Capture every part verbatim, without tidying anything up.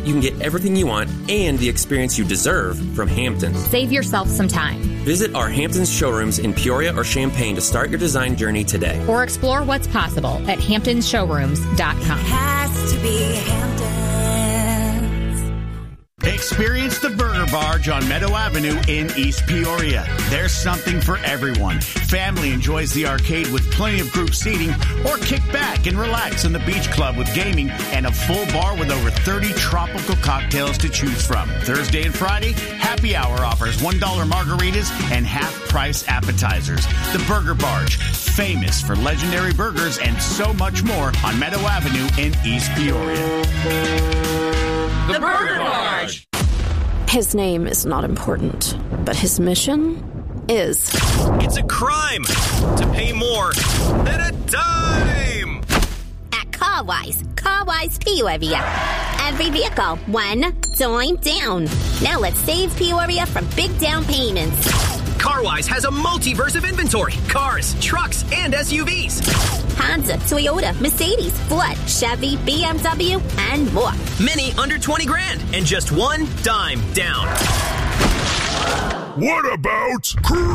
you can get everything you want and the experience you deserve from Hamptons. Save yourself some time. Visit our Hamptons showrooms in Peoria or Champaign to start your design journey today. Or explore what's possible at hamptons showrooms dot com. Has to be Hamptons. Experience the Burger Barge on Meadow Avenue in East Peoria. There's something for everyone. Family enjoys the arcade with plenty of group seating, or kick back and relax in the beach club with gaming and a full bar with over thirty tropical cocktails to choose from. Thursday and Friday, happy hour offers one dollar margaritas and half-price appetizers. The Burger Barge, famous for legendary burgers and so much more on Meadow Avenue in East Peoria. The Burger Barge. His name is not important, but his mission is. It's a crime to pay more than a dime. At Carwise, Carwise Peoria. Every vehicle, one dime down. Now let's save Peoria from big down payments. Carwise has a multiverse of inventory. Cars, trucks, and S U Vs. Honda, Toyota, Mercedes, Ford, Chevy, B M W, and more. Many under twenty grand and just one dime down. What about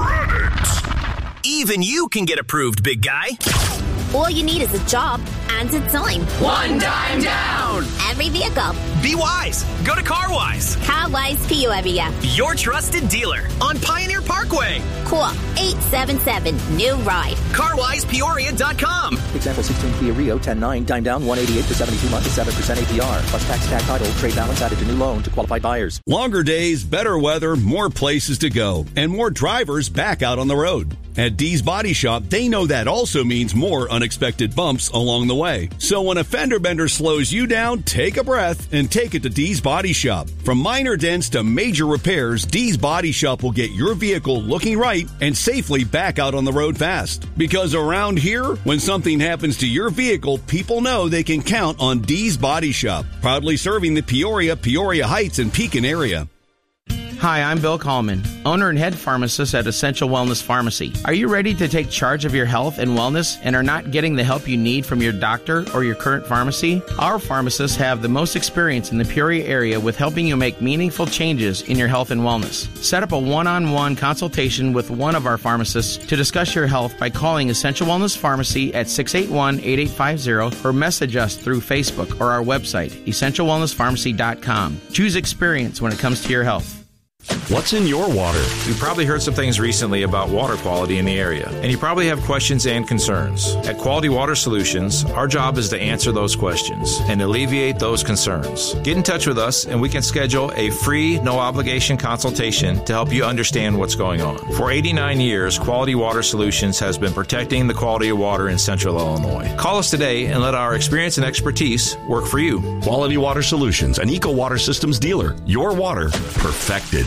credit? Even you can get approved, big guy. All you need is a job and a dime. One dime down. Every vehicle. Be wise. Go to Carwise. Carwise Peoria. Your trusted dealer on Pioneer Parkway. Call eight seven seven, new ride. Carwise Peoria dot com. Example sixteen Kia Rio ten nine, dime down one eighty-eight for seventy-two months at seven percent A P R. Plus tax, tag title, trade balance added to new loan to qualified buyers. Longer days, better weather, more places to go, and more drivers back out on the road. At Dee's Body Shop, they know that also means more unexpected bumps along the way. So when a fender bender slows you down, take a breath and take it to Dee's Body Shop. From minor dents to major repairs, Dee's Body Shop will get your vehicle looking right and safely back out on the road fast. Because around here, when something happens to your vehicle, people know they can count on Dee's Body Shop. Proudly serving the Peoria, Peoria Heights, and Pekin area. Hi, I'm Bill Coleman, owner and head pharmacist at Essential Wellness Pharmacy. Are you ready to take charge of your health and wellness and are not getting the help you need from your doctor or your current pharmacy? Our pharmacists have the most experience in the Peoria area with helping you make meaningful changes in your health and wellness. Set up a one-on-one consultation with one of our pharmacists to discuss your health by calling Essential Wellness Pharmacy at six eight one, eight eight five zero or message us through Facebook or our website, essential wellness pharmacy dot com. Choose experience when it comes to your health. What's in your water? You've probably heard some things recently about water quality in the area, and you probably have questions and concerns. At Quality Water Solutions, our job is to answer those questions and alleviate those concerns. Get in touch with us, and we can schedule a free, no-obligation consultation to help you understand what's going on. For eighty-nine years, Quality Water Solutions has been protecting the quality of water in Central Illinois. Call us today and let our experience and expertise work for you. Quality Water Solutions, an Eco Water Systems dealer. Your water perfected.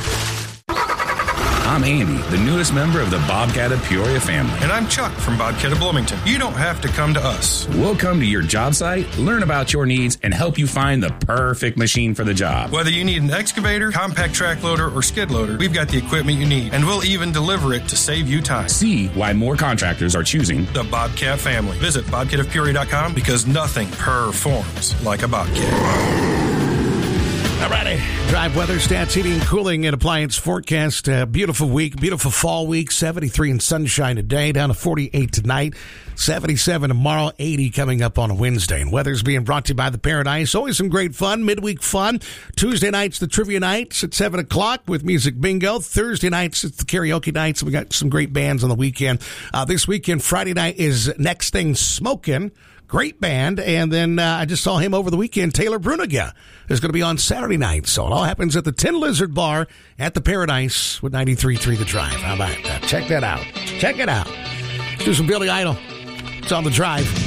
I'm Andy, the newest member of the Bobcat of Peoria family. And I'm Chuck from Bobcat of Bloomington. You don't have to come to us. We'll come to your job site, learn about your needs, and help you find the perfect machine for the job. Whether you need an excavator, compact track loader, or skid loader, we've got the equipment you need, and we'll even deliver it to save you time. See why more contractors are choosing the Bobcat family. Visit bobcat of peoria dot com because nothing performs like a Bobcat. Alrighty. Drive weather, stats, heating, and cooling, and appliance forecast. Uh, beautiful week, beautiful fall week. seventy-three and sunshine today, down to forty-eight tonight. seventy-seven tomorrow, eighty coming up on a Wednesday. And weather's being brought to you by the Paradise. Always some great fun, midweek fun. Tuesday nights, the trivia nights at seven o'clock with music bingo. Thursday nights, it's the karaoke nights. We got some great bands on the weekend. Uh, this weekend, Friday night is Next Thing Smokin'. Great band. And then uh, I just saw him over the weekend. Taylor Bruniga is going to be on Saturday night. So it all happens at the Tin Lizard Bar at the Paradise with ninety-three point three The Drive. How about that? Check that out. Check it out. Let's do some Billy Idol. It's on The Drive.